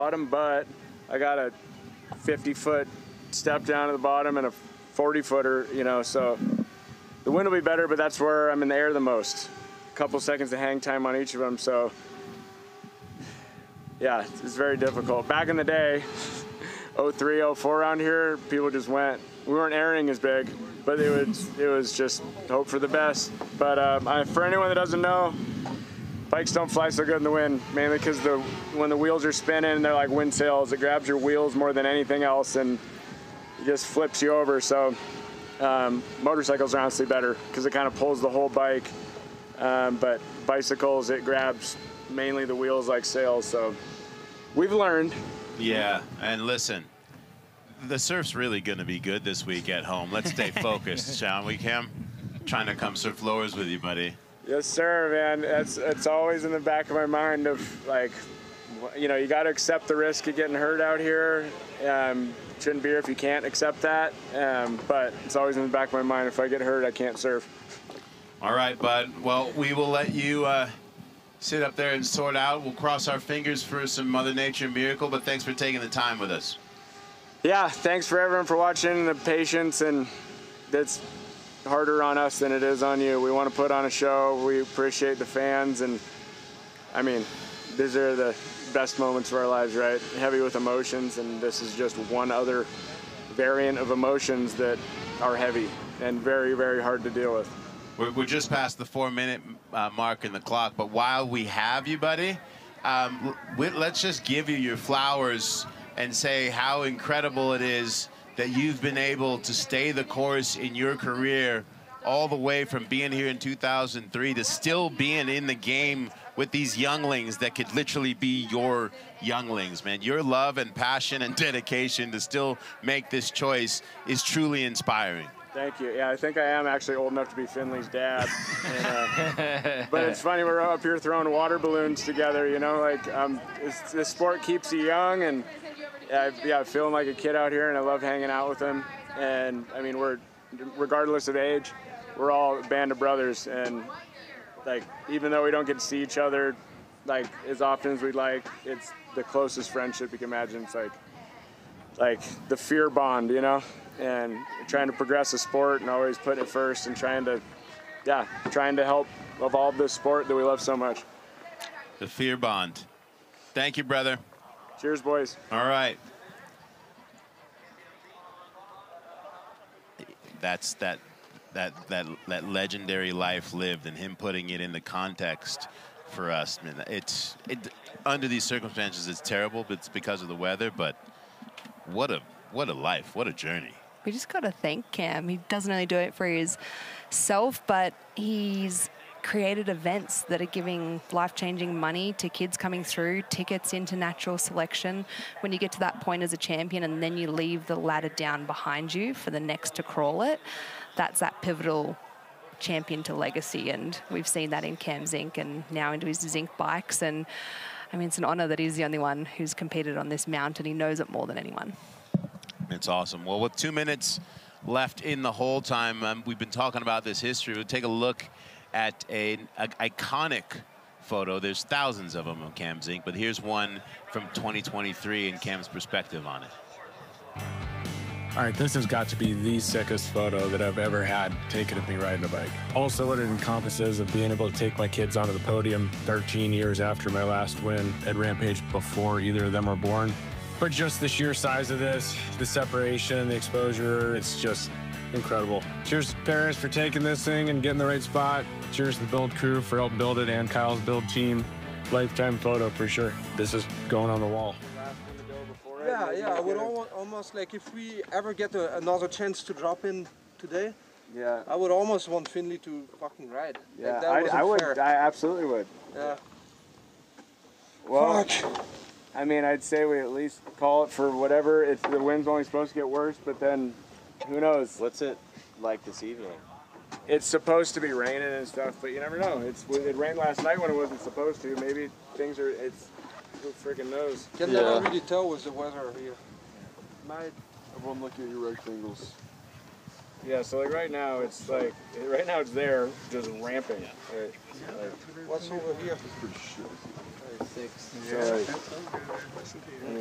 bottom, but I got a 50-foot step down to the bottom and a 40-footer, you know, so the wind will be better, but that's where I'm in the air the most. A couple seconds of hang time on each of them, so yeah, it's very difficult. Back in the day, 03, 04 around here, people just went. We weren't airing as big, but it was just hope for the best. But for anyone that doesn't know, bikes don't fly so good in the wind, mainly because when the wheels are spinning, they're like wind sails. It grabs your wheels more than anything else, and it just flips you over. So motorcycles are honestly better because it kind of pulls the whole bike. But bicycles, it grabs mainly the wheels like sails. So we've learned. Yeah, and listen, the surf's really going to be good this week at home. Let's stay focused, shall we, Cam? Trying to come surf lowers with you, buddy. Yes, sir, man. It's always in the back of my mind of, like, you know, you got to accept the risk of getting hurt out here. Shouldn't be here if you can't accept that. But it's always in the back of my mind. If I get hurt, I can't surf. All right, bud. Well, we will let you sit up there and sort out. We'll cross our fingers for some Mother Nature miracle, but thanks for taking the time with us. Yeah, thanks for everyone for watching, the patience, and it's harder on us than it is on you. We want to put on a show. We appreciate the fans, and I mean, these are the best moments of our lives, right? Heavy with emotions, and this is just one other variant of emotions that are heavy and very, very hard to deal with. We're just past the 4-minute mark in the clock, but while we have you, buddy, let's just give you your flowers and say how incredible it is that you've been able to stay the course in your career all the way from being here in 2003 to still being in the game with these younglings that could literally be your younglings, man. Your love and passion and dedication to still make this choice is truly inspiring. Thank you. Yeah, I think I am actually old enough to be Finley's dad. But it's funny, we're up here throwing water balloons together, you know, like this sport keeps you young, and yeah, feeling like a kid out here, and I love hanging out with them. And I mean, regardless of age, we're all a band of brothers, and like, even though we don't get to see each other like as often as we'd like, it's the closest friendship you can imagine. It's like the fear bond, you know, and trying to progress the sport and always putting it first and trying to help evolve this sport that we love so much. The fear bond. Thank you, brother. Cheers, boys. All right. That's that legendary life lived, and him putting it in the context for us. I mean, under these circumstances, it's terrible. But it's because of the weather. But what a life, what a journey. We just got to thank Cam. He doesn't only do it for his self, but he's created events that are giving life-changing money to kids coming through, tickets into natural selection. When you get to that point as a champion and then you leave the ladder down behind you for the next to crawl it, that's that pivotal champion to legacy. And we've seen that in Cam Zink and now into his Zink bikes. And I mean, it's an honor that he's the only one who's competed on this mountain. He knows it more than anyone. It's awesome. Well, with 2 minutes left in the whole time, we've been talking about this history. We'll take a look at an iconic photo. There's thousands of them of Cam Zink, but here's one from 2023 and Cam's perspective on it. All right, this has got to be the sickest photo that I've ever had taken of me riding a bike. Also, what it encompasses of being able to take my kids onto the podium 13 years after my last win at Rampage before either of them were born. But just the sheer size of this, the separation, the exposure, it's just incredible. Cheers to Paris for taking this thing and getting the right spot. Cheers to the build crew for helping build it and Kyle's build team. Lifetime photo for sure. This is going on the wall. Yeah, I would almost like, if we ever get another chance to drop in today, yeah, I would almost want Finley to fucking ride. Yeah, like, I would. fair. I absolutely would. Yeah. Well, fuck. I mean, I'd say we at least call it for whatever. It's the wind's only supposed to get worse, but then who knows? What's it like this evening? It's supposed to be raining and stuff, but you never know. It rained last night when it wasn't supposed to. Maybe things are. Who freaking knows? Can never really tell with the weather here. Might everyone look at your rectangles. Yeah, so like right now it's there, just ramping. Right? What's over here? It's pretty shit. 6. Yeah.